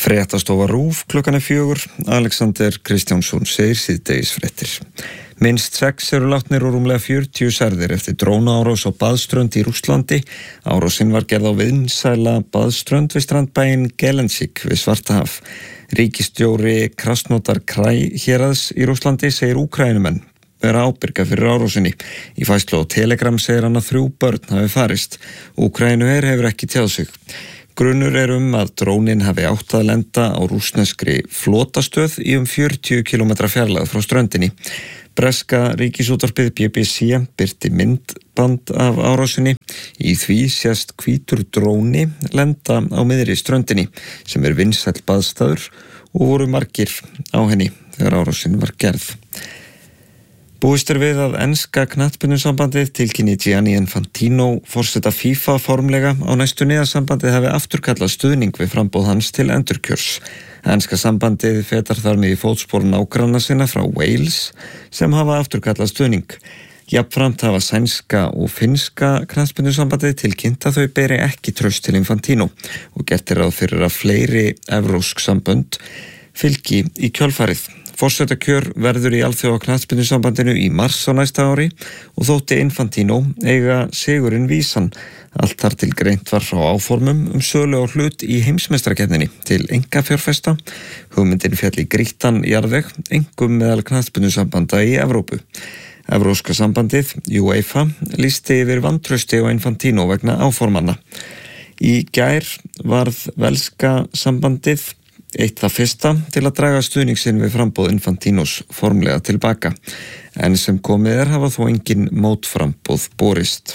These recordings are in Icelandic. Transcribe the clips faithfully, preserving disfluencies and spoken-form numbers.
Fréttastofa RÚV klukkan er fjögur. Alexander Kristjánsson segir síðdegisfréttir. Minnst sex eru látnir og rúmlega fjörutíu særðir eftir drónaárás á baðströnd í Rússlandi. Árásin var gerð á vinsæla baðströnd við strandbæinn Gelendzhik við Svartahaf. Ríkisstjóri Krasnodar Krai héraðs í Rússlandi segir Úkraínumenn vera ábyrga fyrir árásinni. Í færslu á Telegram segir hann að þrjú börn hafi farist. Úkraínuher hefur ekki tjáð sig. Grunur er um að drónin hafi átt að lenda á rússneskri flotastöð í um fjörutíu kílómetra fjarlægð frá ströndinni. Breska ríkisútvarpið B B C birti myndband af árásinni. Í því sést hvítur dróni lenda á miðri ströndinni sem er vinsæll baðstaður og voru margir á henni þegar árásin var gerð. Búist er við að enska knattspyrnusambandið tilkynni Gianni Infantino forseta FIFA formlega á næstunni að sambandið hafi afturkallað stuðning við framboð hans til endurkjörs. Enska sambandið fetar þar með í fótspor nágranna sinna frá Wales sem hafa afturkallað stuðning. Jafnframt hafa sænska og finnska knattspyrnusambandið tilkynnt að þau beri ekki traust til Infantino og gert er ráð fyrir að fleiri evrópsk sambönd fylgi í kjölfarið. Forsetakjör verður í alþjóða knattspyrnusambandinu í mars á næsta ári og þótti Infantino eiga sigurinn vísan. Allt þar til greint var frá áformum um sölu á hlut í heimsmeistarakeppninni til einkafjárfesta. Hugmyndin féll í grýttan jarðveg, einkum meðal knattspyrnusambanda í Evrópu. Evrópska sambandið, UEFA, lýsti yfir vantrausti á Infantino vegna áformanna. Í gær varð velska sambandið eitt það fyrsta til að draga stuðning sinn við framboð Infantinos formlega tilbaka, en sem komið er hafa þó engin mótframboð borist.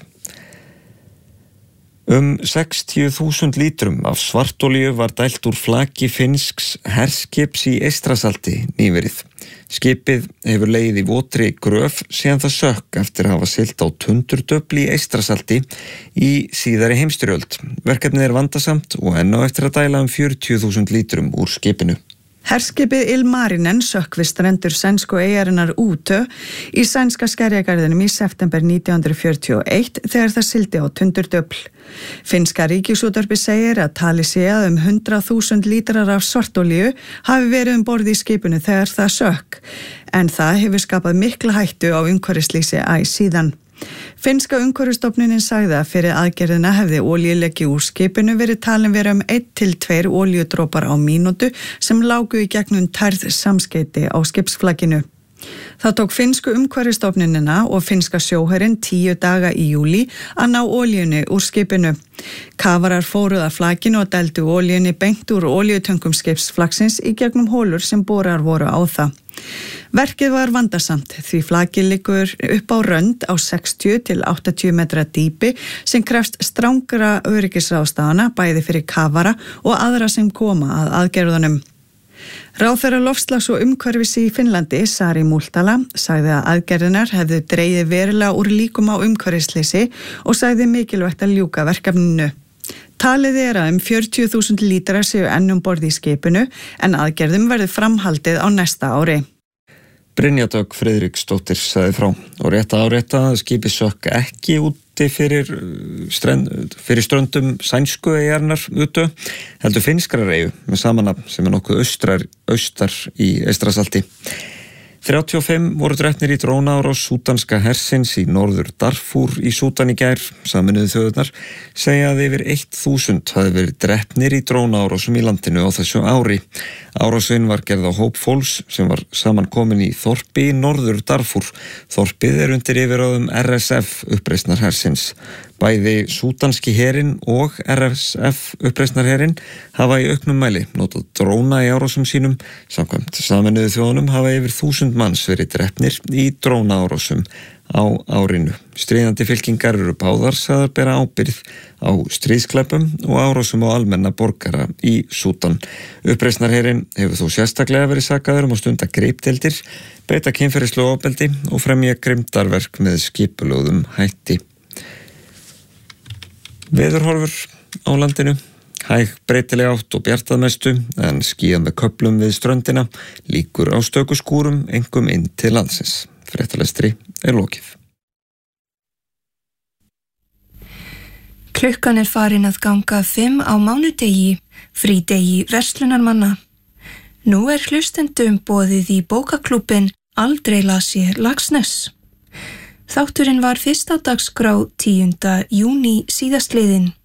Um sextíu þúsund lítrum af svartolíu var dælt úr flaki finnsks herskips í Eystrasalti nýverið. Skipið hefur legið í votri gröf síðan það sökk eftir að hafa siglt á tundurdufl í Eystrasalti í síðari heimsstyrjöld. Verkefnið er vandasamt og enn á eftir að dæla um fjörutíu þúsund lítrum úr skipinu. Herskipið Ilmarinen sökk við strendur sænsku eyjarinnar Utö í sænska skerjagarðinum í september nítján hundruð fjörutíu og eitt þegar það sigldi á tundurdufl. Finnska ríkisútvarpið segir að talið sé að um hundrað þúsund lítrar af svartolíu hafi verið um borð í skipinu þegar það sökk, en það hefur skapað mikla hættu á umhverfisleysi æ síðan. Finnska umhverfisstofnunin sagði að fyrir aðgerðina hefði olíuleki úr skipinu verið talin vera um einn til tveir olíudrópar á mínútu sem lágu í gegnum tærð samskeyti á skipsflakinu. Það tók finnsku umhverfisstofnunina og finnska sjóherinn tíu daga í júlí að ná olíunni úr skipinu. Kafarar fóruð að flakinu og dældu olíunni beint úr olíutöngum skipsflaksins í gegnum hólur sem borar voru á það. Verkið var vandasamt því flakið liggur upp á rönd á sextíu til áttatíu metra dýpi sem krefst strangra öryggisráðstafana bæði fyrir kafara og aðra sem koma að aðgerðunum. Ráðherra loftslags og umhverfis í Finnlandi, Sari Multala, sagði að aðgerðinar hefðu dregið verulega úr líkum á umhverfisleysi og sagði mikilvægt að ljúka verkefninu. Talið er að um fjörutíu þúsund lítrar séu enn um borð í skipinu en aðgerðum verður framhaldið á næsta ári. Brynja Dögg Friðriksdóttir sagði frá og rétt að árétta að skipið sökk ekki úti fyrir, strend, fyrir ströndum sænsku eyjarinnar Utö, heldur finnskrar eyju með sama nafn sem er nokkuð austrar, austar í Eystrasalti. þrjátíu og fimm voru drepnir í drónaárás súdanska hersins í norður Darfúr í Súdan í gær. Sameinuðu þjóðirnar segja að yfir eitt þúsund hafi verið drepnir í drónaárásum í landinu á þessu ári. Árásin var gerð á hóp fólks sem var saman komin í þorpi í norður Darfúr. Þorpið er undir yfirráðum R S F uppreisnar hersins. Bæði súdanski herinn og R S F uppreisnarherinn hafa í auknum mæli notað dróna í árásum sínum. Samkvæmt Sameinuðu þjóðunum hafa yfir þúsund manns verið drepnir í drónaárásum á árinu. Stríðandi fylkingar eru báðar sagðar bera ábyrgð á stríðsklæpum og árásum á almenna borgara í Súdan. Uppreisnarherinn hefur þó sérstaklega verið sakaður um að stunda greipdeildir, beita kynferðislegu ofbeldi og fremja grimmdarverk með skipulögðum hætti. Veðurhorfur á landinu, hæg breytileg átt og bjartað mestu en skýjað með köflum við ströndina, líkur á stöku skúrum einkum inn til landsins. Fréttalestri er lokið. Klukkan er farin að ganga fimm á mánudegi, frídegi verslunarmanna. Nú er hlustendum boðið í bókaklúbbin Aldrei las ég Laxness. Þátturinn var fyrst á dagskrá tíunda júní síðastliðinn.